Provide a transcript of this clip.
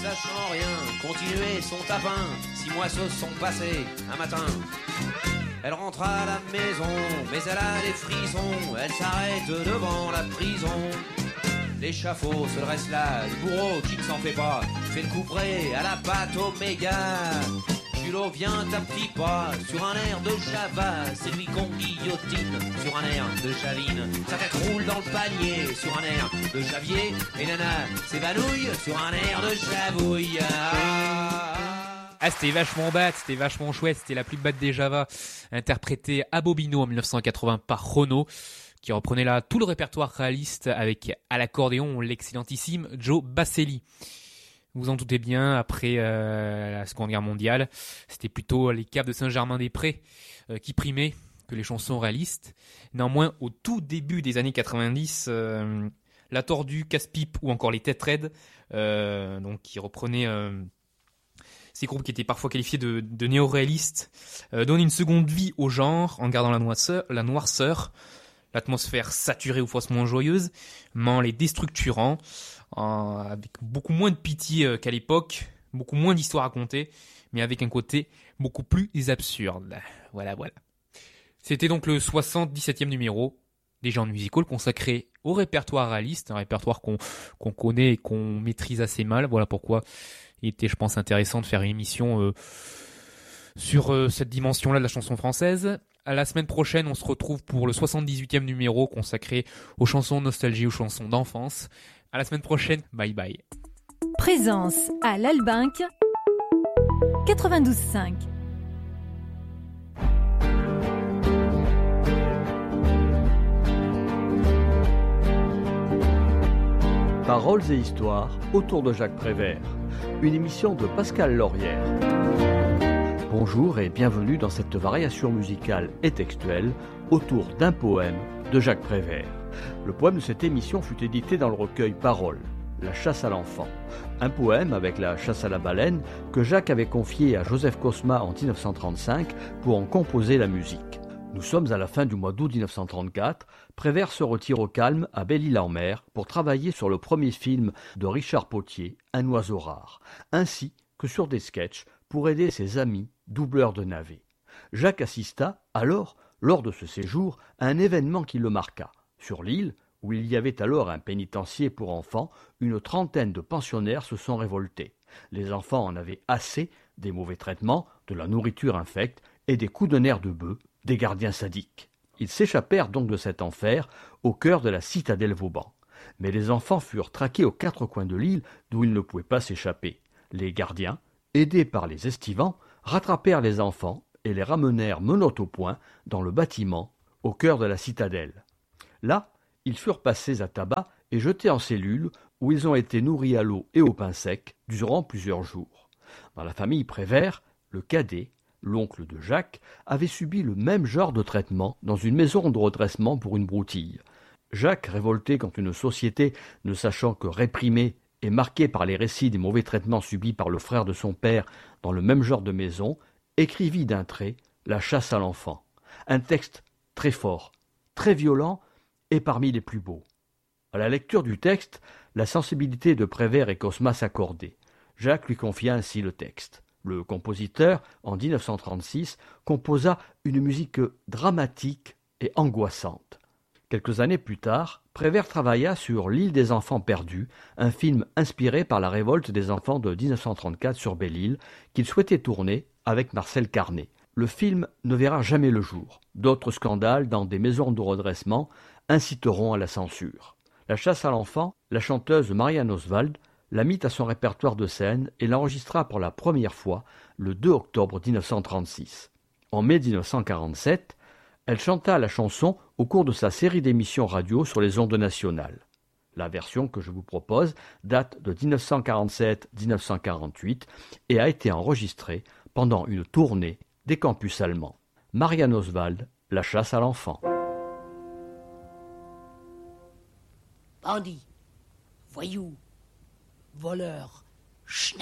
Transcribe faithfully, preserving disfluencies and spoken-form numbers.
sachant rien, continuer son tapin. Six mois se sont passés, un matin. Elle rentre à la maison, mais elle a des frissons. Elle s'arrête devant la prison. L'échafaud se dresse là, le bourreau qui ne s'en fait pas fait le couperet à la patte Oméga. Julot vient à petits pas sur un air de Java. C'est lui qu'on guillotine sur un air de Javine. Sa tête roule dans le panier sur un air de Javier. Et Nana s'évanouille sur un air de Javouille. Ah, ah c'était vachement bad, c'était vachement chouette. C'était la plus bad des Java, interprétée à Bobino en dix-neuf cent quatre-vingts par Renaud, qui reprenait là tout le répertoire réaliste avec à l'accordéon l'excellentissime Joe Basselli. Vous en doutez bien, après euh, la Seconde Guerre mondiale, c'était plutôt les caves de Saint-Germain-des-Prés euh, qui primaient que les chansons réalistes. Néanmoins, au tout début des années quatre-vingt-dix, euh, La Tordue, Casse-Pipe ou encore les Têtes Raides, euh, donc qui reprenaient euh, ces groupes qui étaient parfois qualifiés de, de néo-réalistes, euh, donnaient une seconde vie au genre en gardant la noirceur, la noirceur, l'atmosphère saturée ou faussement joyeuse, mais en les déstructurant, en, avec beaucoup moins de pitié qu'à l'époque, beaucoup moins d'histoires à raconter, mais avec un côté beaucoup plus absurde. Voilà, voilà. C'était donc le soixante-dix-septième numéro des Genres Musical consacré au répertoire réaliste, un répertoire qu'on, qu'on connaît et qu'on maîtrise assez mal. Voilà pourquoi il était, je pense, intéressant de faire une émission euh, sur euh, cette dimension-là de la chanson française. À la semaine prochaine, on se retrouve pour le soixante-dix-huitième numéro consacré aux chansons nostalgie, aux chansons d'enfance. À la semaine prochaine, bye bye. Présence à l'Albinque quatre-vingt-douze cinq. Paroles et histoires autour de Jacques Prévert, une émission de Pascal Laurière. Bonjour et bienvenue dans cette variation musicale et textuelle autour d'un poème de Jacques Prévert. Le poème de cette émission fut édité dans le recueil Paroles, La chasse à l'enfant, un poème avec la chasse à la baleine que Jacques avait confié à Joseph Cosma en dix-neuf cent trente-cinq pour en composer la musique. Nous sommes à la fin du mois d'août dix-neuf cent trente-quatre. Prévert se retire au calme à Belle-Île-en-Mer pour travailler sur le premier film de Richard Potier, Un oiseau rare, ainsi que sur des sketchs pour aider ses amis doubleurs de navets. Jacques assista alors, lors de ce séjour, à un événement qui le marqua. Sur l'île, où il y avait alors un pénitencier pour enfants, une trentaine de pensionnaires se sont révoltés. Les enfants en avaient assez des mauvais traitements, de la nourriture infecte et des coups de nerfs de bœuf des gardiens sadiques. Ils s'échappèrent donc de cet enfer au cœur de la citadelle Vauban. Mais les enfants furent traqués aux quatre coins de l'île d'où ils ne pouvaient pas s'échapper. Les gardiens, aidés par les estivants, rattrapèrent les enfants et les ramenèrent menottes au poing dans le bâtiment au cœur de la citadelle. Là, ils furent passés à tabac et jetés en cellule où ils ont été nourris à l'eau et au pain sec durant plusieurs jours. Dans la famille Prévert, le cadet, l'oncle de Jacques, avait subi le même genre de traitement dans une maison de redressement pour une broutille. Jacques, révolté contre une société ne sachant que réprimer et marqué par les récits des mauvais traitements subis par le frère de son père dans le même genre de maison, écrivit d'un trait La chasse à l'enfant, un texte très fort, très violent et parmi les plus beaux. À la lecture du texte, la sensibilité de Prévert et Cosma s'accordait. Jacques lui confia ainsi le texte. Le compositeur, en dix-neuf cent trente-six, composa une musique dramatique et angoissante. Quelques années plus tard, Prévert travailla sur L'île des enfants perdus, un film inspiré par la révolte des enfants de dix-neuf cent trente-quatre sur Belle-Île, qu'il souhaitait tourner avec Marcel Carné. Le film ne verra jamais le jour. D'autres scandales dans des maisons de redressement inciteront à la censure. La chasse à l'enfant, la chanteuse Marianne Oswald la mit à son répertoire de scène et l'enregistra pour la première fois le deux octobre dix-neuf cent trente-six. En mai dix-neuf cent quarante-sept, elle chanta la chanson au cours de sa série d'émissions radio sur les ondes nationales. La version que je vous propose date de dix-neuf cent quarante-sept à dix-neuf cent quarante-huit et a été enregistrée pendant une tournée des campus allemands. Marianne Oswald, La chasse à l'enfant. Bandits, voyous, voleurs,